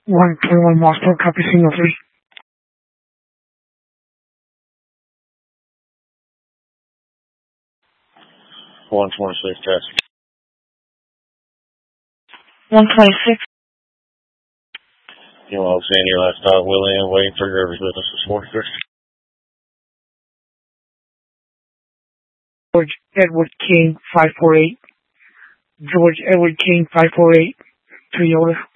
121 Moscow, copy signal 3. 126 test. 126. You want to send your last stop, William, waiting for your business this morning, sir. George Edward King 548. George Edward King 548. Toyota.